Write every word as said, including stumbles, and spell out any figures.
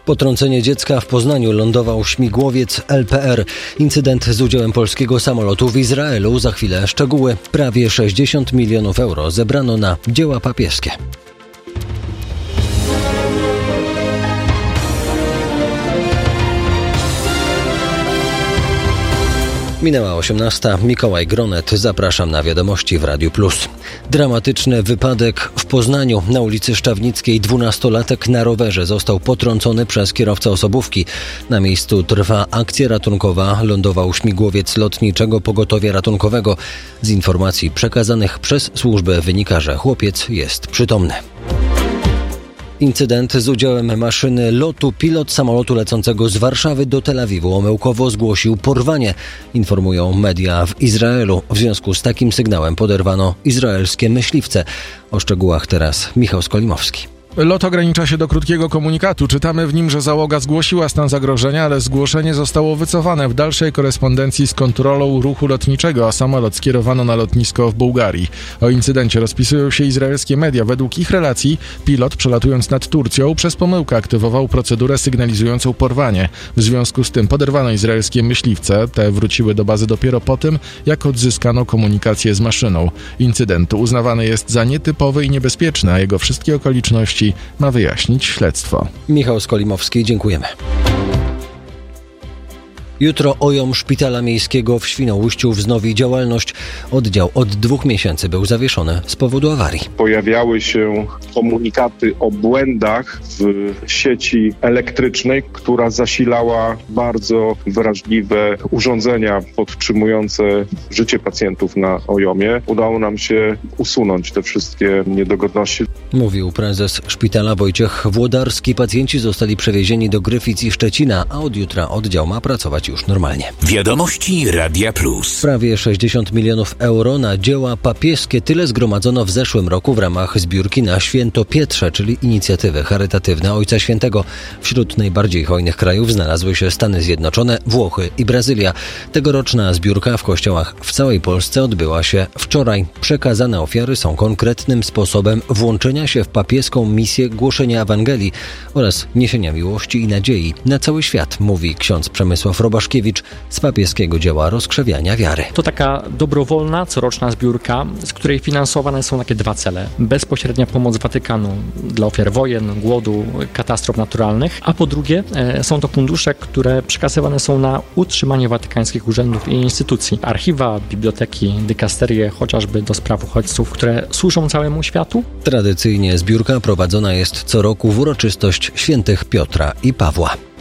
Potrącenie dziecka w Poznaniu. Lądował śmigłowiec L P R. Incydent z udziałem polskiego samolotu w Izraelu. Za chwilę szczegóły. Prawie sześćdziesiąt milionów euro zebrano na dzieła papieskie. Minęła osiemnasta. Mikołaj Gronet. Zapraszam na wiadomości w Radiu Plus. Dramatyczny wypadek w Poznaniu. Na ulicy Szczawnickiej dwunastolatek na rowerze został potrącony przez kierowcę osobówki. Na miejscu trwa akcja ratunkowa. Lądował śmigłowiec lotniczego pogotowia ratunkowego. Z informacji przekazanych przez służbę wynika, że chłopiec jest przytomny. Incydent z udziałem maszyny lotu. Pilot samolotu lecącego z Warszawy do Tel Awiwu omyłkowo zgłosił porwanie, informują media w Izraelu. W związku z takim sygnałem poderwano izraelskie myśliwce. O szczegółach teraz Michał Skolimowski. Lot ogranicza się do krótkiego komunikatu. Czytamy w nim, że załoga zgłosiła stan zagrożenia, ale zgłoszenie zostało wycofane w dalszej korespondencji z kontrolą ruchu lotniczego, a samolot skierowano na lotnisko w Bułgarii. O incydencie rozpisują się izraelskie media. Według ich relacji pilot, przelatując nad Turcją, przez pomyłkę aktywował procedurę sygnalizującą porwanie. W związku z tym poderwano izraelskie myśliwce. Te wróciły do bazy dopiero po tym, jak odzyskano komunikację z maszyną. Incydent uznawany jest za nietypowy i niebezpieczny, a jego wszystkie okoliczności ma wyjaśnić śledztwo. Michał Skolimowski, dziękujemy. Jutro O J O M Szpitala Miejskiego w Świnoujściu wznowi działalność. Oddział od dwóch miesięcy był zawieszony z powodu awarii. Pojawiały się komunikaty o błędach w sieci elektrycznej, która zasilała bardzo wrażliwe urządzenia podtrzymujące życie pacjentów na O J O M-ie. Udało nam się usunąć te wszystkie niedogodności. Mówił prezes szpitala Wojciech Włodarski. Pacjenci zostali przewiezieni do Gryfic i Szczecina, a od jutra oddział ma pracować już normalnie. Wiadomości Radia Plus. Prawie sześćdziesiąt milionów euro na dzieła papieskie. Tyle zgromadzono w zeszłym roku w ramach zbiórki na Święto Pietrze, czyli inicjatywy charytatywne Ojca Świętego. Wśród najbardziej hojnych krajów znalazły się Stany Zjednoczone, Włochy i Brazylia. Tegoroczna zbiórka w kościołach w całej Polsce odbyła się wczoraj. Przekazane ofiary są konkretnym sposobem włączenia się w papieską misję głoszenia Ewangelii oraz niesienia miłości i nadziei na cały świat, mówi ksiądz Przemysław Roba z papieskiego dzieła rozkrzewiania wiary. To taka dobrowolna, coroczna zbiórka, z której finansowane są takie dwa cele. Bezpośrednia pomoc Watykanu dla ofiar wojen, głodu, katastrof naturalnych, a po drugie e, są to fundusze, które przekazywane są na utrzymanie watykańskich urzędów i instytucji. Archiwa, biblioteki, dykasterie, chociażby do spraw uchodźców, które służą całemu światu. Tradycyjnie zbiórka prowadzona jest co roku w uroczystość świętych Piotra i Pawła.